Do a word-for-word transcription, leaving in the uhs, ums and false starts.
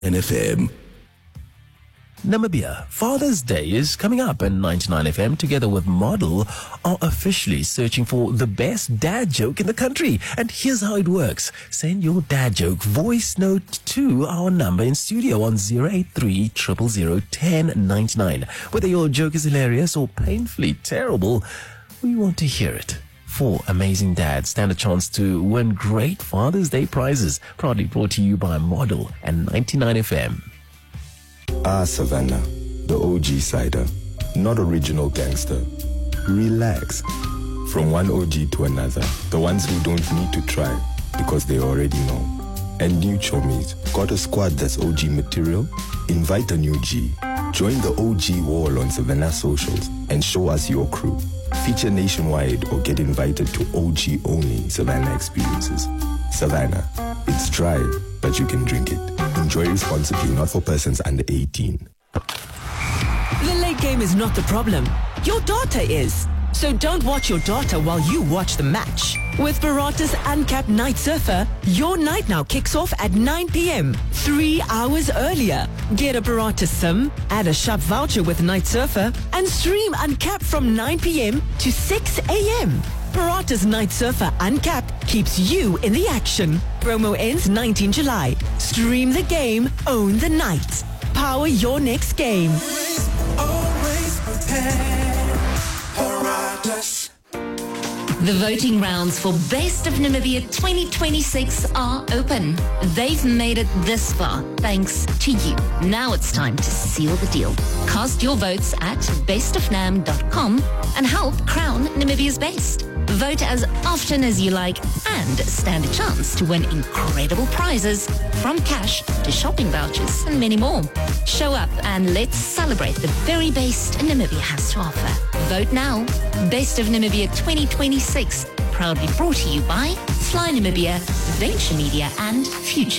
N F M. Namibia, Father's Day is coming up, and ninety-nine F M together with Model are officially searching for the best dad joke in the country. And here's how it works. Send your dad joke voice note to our number in studio on zero eight three, zero zero zero, one zero nine nine. Whether your joke is hilarious or painfully terrible, we want to hear it. Four amazing dads stand a chance to win great Father's Day prizes. Proudly brought to you by Model and ninety-nine F M. Ah, Savannah, the O G cider, not original gangster. Relax. From one O G to another, the ones who don't need to try because they already know. And new chomies, got a squad that's O G material? Invite a new G. Join the O G wall on Savannah socials and show us your crew. Feature nationwide or get invited to O G only Savannah experiences. Savannah, it's dry, but you can drink it. Enjoy responsibly, not for persons under eighteen. The late game is not the problem. Your daughter is. So don't watch your daughter while you watch the match. With Barata's Uncapped Night Surfer, your night now kicks off at nine p.m. Three hours earlier. Get a Barata SIM, add a shop voucher with Night Surfer, and stream Uncapped from nine p.m. to six a.m. Barata's Night Surfer Uncapped keeps you in the action. Promo ends nineteenth of July. Stream the game, own the night. Power your next game. Always, always prepared. Paratus. The voting rounds for Best of Namibia twenty twenty-six are open. They've made it this far thanks to you. Now it's time to seal the deal. Cast your votes at best of nam dot com and help crown Namibia's best. Vote as often as you like and stand a chance to win incredible prizes from cash to shopping vouchers and many more. Show up and let's celebrate the very best Namibia has to offer. Vote now. Best of Namibia twenty twenty-six. Proudly brought to you by Fly Namibia, Venture Media and Future